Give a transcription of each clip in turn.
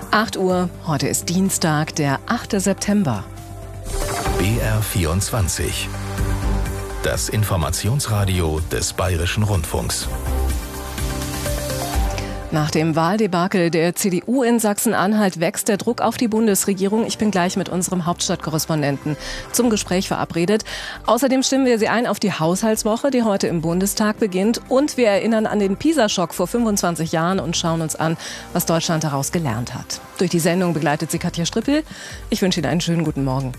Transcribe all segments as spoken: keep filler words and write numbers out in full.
acht Uhr, heute ist Dienstag, der achte September. B R vierundzwanzig. Das Informationsradio des Bayerischen Rundfunks. Nach dem Wahldebakel der C D U in Sachsen-Anhalt wächst der Druck auf die Bundesregierung. Ich bin gleich mit unserem Hauptstadtkorrespondenten zum Gespräch verabredet. Außerdem stimmen wir Sie ein auf die Haushaltswoche, die heute im Bundestag beginnt. Und wir erinnern an den PISA-Schock vor fünfundzwanzig Jahren und schauen uns an, was Deutschland daraus gelernt hat. Durch die Sendung begleitet Sie Katja Strippel. Ich wünsche Ihnen einen schönen guten Morgen.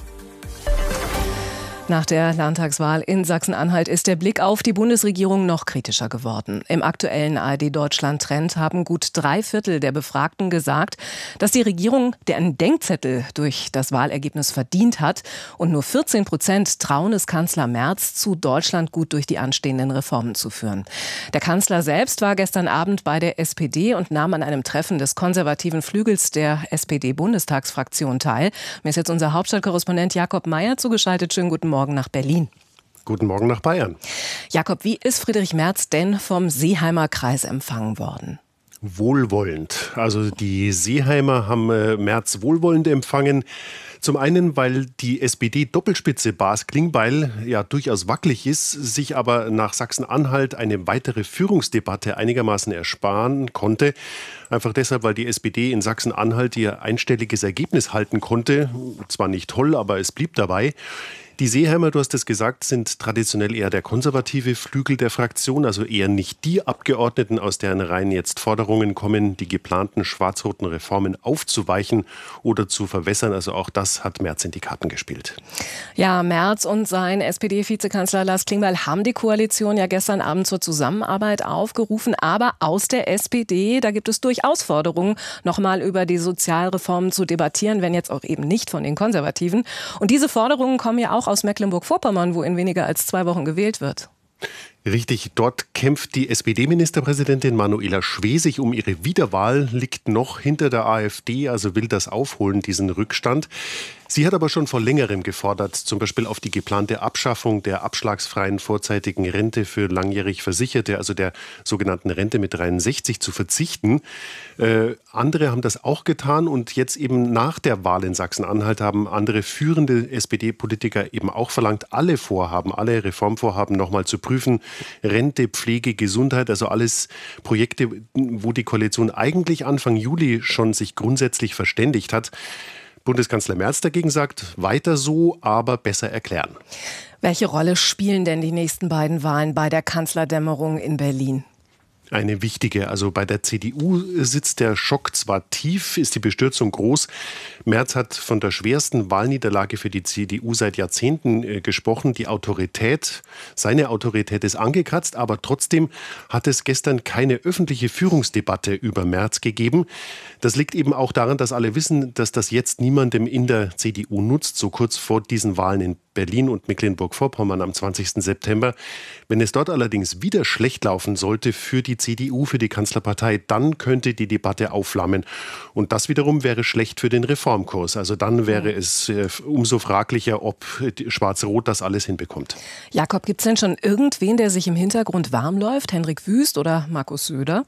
Nach der Landtagswahl in Sachsen-Anhalt ist der Blick auf die Bundesregierung noch kritischer geworden. Im aktuellen A R D-Deutschland-Trend haben gut drei Viertel der Befragten gesagt, dass die Regierung den Denkzettel durch das Wahlergebnis verdient hat. Und nur vierzehn Prozent trauen es Kanzler Merz zu, Deutschland gut durch die anstehenden Reformen zu führen. Der Kanzler selbst war gestern Abend bei der S P D und nahm an einem Treffen des konservativen Flügels der S P D-Bundestagsfraktion teil. Mir ist jetzt unser Hauptstadtkorrespondent Jakob Mayer zugeschaltet. Schönen guten Morgen. Morgen nach Berlin. Guten Morgen nach Bayern. Jakob, wie ist Friedrich Merz denn vom Seeheimer Kreis empfangen worden? Wohlwollend. Also die Seeheimer haben äh, Merz wohlwollend empfangen. Zum einen, weil die S P D-Doppelspitze Bas Klingbeil ja durchaus wackelig ist, sich aber nach Sachsen-Anhalt eine weitere Führungsdebatte einigermaßen ersparen konnte. Einfach deshalb, weil die S P D in Sachsen-Anhalt ihr einstelliges Ergebnis halten konnte. Zwar nicht toll, aber es blieb dabei. Die Seeheimer, du hast es gesagt, sind traditionell eher der konservative Flügel der Fraktion, also eher nicht die Abgeordneten, aus deren Reihen jetzt Forderungen kommen, die geplanten schwarz-roten Reformen aufzuweichen oder zu verwässern. Also auch das hat Merz in die Karten gespielt. Ja, Merz und sein S P D-Vizekanzler Lars Klingbeil haben die Koalition ja gestern Abend zur Zusammenarbeit aufgerufen. Aber aus der S P D, da gibt es durchaus Forderungen, nochmal über die Sozialreformen zu debattieren, wenn jetzt auch eben nicht von den Konservativen. Und diese Forderungen kommen ja auch aus Mecklenburg-Vorpommern, wo in weniger als zwei Wochen gewählt wird. Richtig, dort kämpft die S P D-Ministerpräsidentin Manuela Schwesig um ihre Wiederwahl, liegt noch hinter der AfD, also will das aufholen, diesen Rückstand. Sie hat aber schon vor längerem gefordert, zum Beispiel auf die geplante Abschaffung der abschlagsfreien vorzeitigen Rente für langjährig Versicherte, also der sogenannten Rente mit dreiundsechzig, zu verzichten. Äh, andere haben das auch getan und jetzt eben nach der Wahl in Sachsen-Anhalt haben andere führende S P D-Politiker eben auch verlangt, alle Vorhaben, alle Reformvorhaben nochmal zu prüfen. Rente, Pflege, Gesundheit, also alles Projekte, wo die Koalition eigentlich Anfang Juli schon sich grundsätzlich verständigt hat. Bundeskanzler Merz dagegen sagt, weiter so, aber besser erklären. Welche Rolle spielen denn die nächsten beiden Wahlen bei der Kanzlerdämmerung in Berlin? Eine wichtige. Also bei der C D U sitzt der Schock zwar tief, ist die Bestürzung groß. Merz hat von der schwersten Wahlniederlage für die C D U seit Jahrzehnten äh, gesprochen. Die Autorität, seine Autorität ist angekratzt, aber trotzdem hat es gestern keine öffentliche Führungsdebatte über Merz gegeben. Das liegt eben auch daran, dass alle wissen, dass das jetzt niemandem in der C D U nutzt, so kurz vor diesen Wahlen in Berlin und Mecklenburg-Vorpommern am zwanzigsten September. Wenn es dort allerdings wieder schlecht laufen sollte für die C D U, für die Kanzlerpartei, dann könnte die Debatte aufflammen. Und das wiederum wäre schlecht für den Reformkurs. Also dann wäre es äh, umso fraglicher, ob Schwarz-Rot das alles hinbekommt. Jakob, gibt es denn schon irgendwen, der sich im Hintergrund warm läuft? Henrik Wüst oder Markus Söder?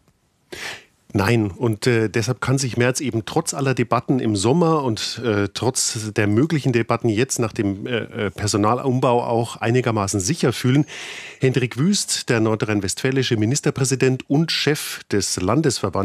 Nein, und äh, deshalb kann sich Merz eben trotz aller Debatten im Sommer und äh, trotz der möglichen Debatten jetzt nach dem äh, Personalumbau auch einigermaßen sicher fühlen. Hendrik Wüst, der nordrhein-westfälische Ministerpräsident und Chef des Landesverbandes